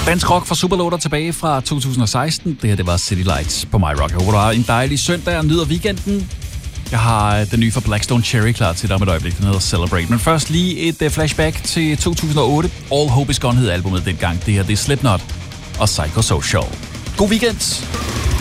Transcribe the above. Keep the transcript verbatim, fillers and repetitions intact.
Dansk rock fra Superloader tilbage fra to tusind og seksten. Det her, det var City Lights på My Rock. Jeg håber, du har en dejlig søndag og nyder weekenden. Jeg har den nye fra Blackstone Cherry klar til dig om et øjeblik. Den hedder Celebrate. Men først lige et flashback til to tusind og otte. All Hope Is Gone hed albumet dengang. Det her, det er Slipknot og Psychosocial. God weekend!